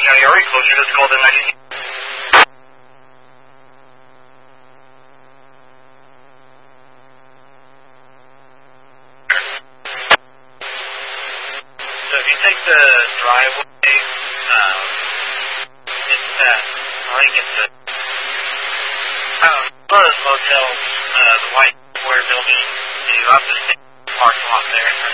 County, are we closer to the Golden 90? So if you take the driveway, it's that, I think it's the, one of those hotels, the White Square building, you have the same parking lot there.